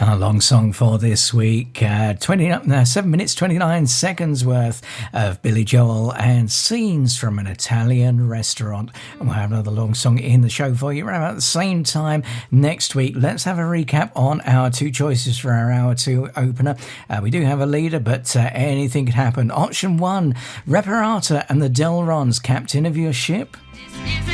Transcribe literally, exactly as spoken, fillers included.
Our long song for this week, uh, twenty, uh, seven minutes, twenty-nine seconds worth of Billy Joel and Scenes from an Italian Restaurant. And we'll have another long song in the show for you around about the same time next week. Let's have a recap on our two choices for our hour two opener. Uh, we do have a leader, but uh, anything could happen. Option one, Reparata and the Delrons, Captain of Your Ship. This is